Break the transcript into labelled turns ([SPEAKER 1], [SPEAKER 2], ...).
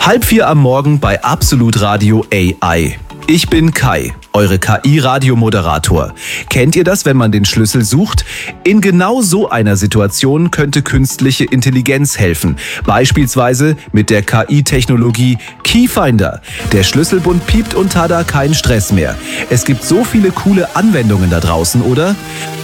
[SPEAKER 1] 3:30 am Morgen bei Absolut Radio AI. Ich bin Kai, eure KI-Radiomoderator. Kennt ihr das, wenn man den Schlüssel sucht? In genau so einer Situation könnte künstliche Intelligenz helfen. Beispielsweise mit der KI-Technologie Keyfinder. Der Schlüsselbund piept und tada, kein Stress mehr. Es gibt so viele coole Anwendungen da draußen, oder?